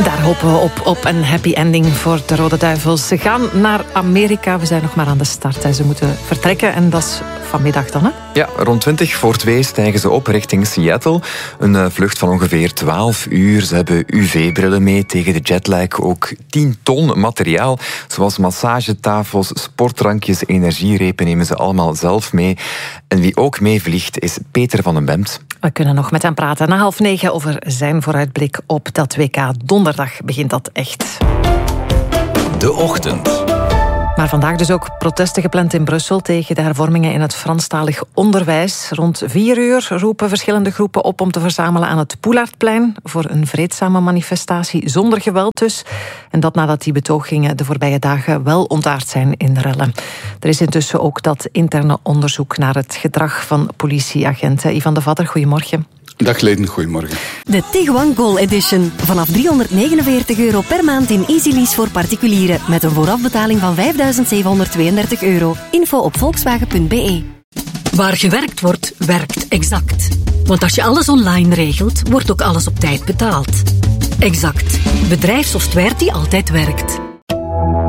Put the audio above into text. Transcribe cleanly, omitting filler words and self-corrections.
Daar hopen we op een happy ending voor de Rode Duivels. Ze gaan naar Amerika. We zijn nog maar aan de start. Ze moeten vertrekken en dat is vanmiddag dan, hè? Ja, rond 2:20 stijgen ze op richting Seattle. Een vlucht van ongeveer 12 uur. Ze hebben UV-brillen mee tegen de jetlag. Ook 10 ton materiaal, zoals massagetafels, sportdrankjes, energierepen nemen ze allemaal zelf mee. En wie ook meevliegt is Peter van den Bemt. We kunnen nog met hem praten na 8:30 over zijn vooruitblik op dat WK. Donderdag begint dat echt. De Ochtend. Maar vandaag dus ook protesten gepland in Brussel tegen de hervormingen in het Franstalig onderwijs. Rond 4 uur roepen verschillende groepen op om te verzamelen aan het Poelaardplein voor een vreedzame manifestatie zonder geweld dus. En dat nadat die betogingen de voorbije dagen wel ontaard zijn in rellen. Er is intussen ook dat interne onderzoek naar het gedrag van politieagenten. Ivan de Vadder, goedemorgen. Dag Leden, goedemorgen. De Tiguan Goal Edition. Vanaf €349 per maand in EasyLease voor particulieren. Met een voorafbetaling van €5.732. Info op volkswagen.be. Waar gewerkt wordt, werkt Exact. Want als je alles online regelt, wordt ook alles op tijd betaald. Exact. Bedrijfssoftware die altijd werkt.